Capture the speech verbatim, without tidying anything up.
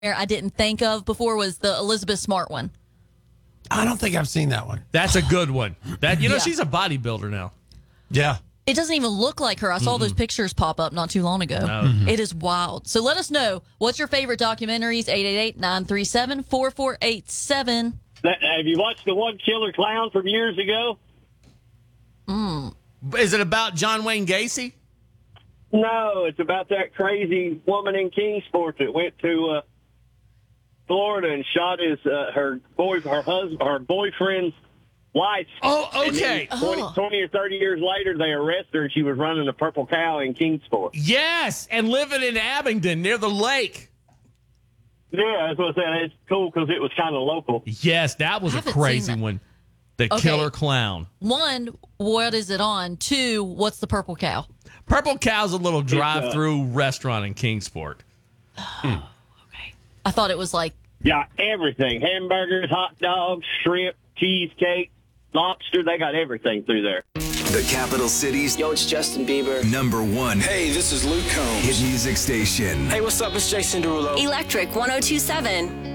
I didn't think of before was the Elizabeth Smart one. I don't think I've seen that one. That's a good one. That you know, Yeah. she's a bodybuilder now. Yeah. It doesn't even look like her. I saw those pictures pop up not too long ago. No. It is wild. So let us know, what's your favorite documentaries? eight eight eight, nine three seven, four four eight seven. That, have you watched the one Killer Clown from years ago? Is it about John Wayne Gacy? No, it's about that crazy woman in Kingsport that went to uh, Florida and shot his uh, her boy her husband her boyfriend's wife. Oh, And okay. then twenty, Oh. twenty or thirty years later, they arrest her, and she was running a Purple Cow in Kingsport. Yes, and living in Abingdon near the lake. Yeah, that's what I said. It's cool because it was kind of local. Yes, that was I a haven't crazy seen that. one. The Okay. Killer Clown. One, what is it on? Two, what's the Purple Cow? Purple Cow's a little drive-through restaurant in Kingsport. I thought it was like, Got everything: hamburgers, hot dogs, shrimp, cheesecake, lobster. They got everything through there. The capital city's Yo, it's Justin Bieber. number one Hey, this is Luke Combs. hit music station. Hey, what's up? It's Jason Derulo. Electric one oh two seven.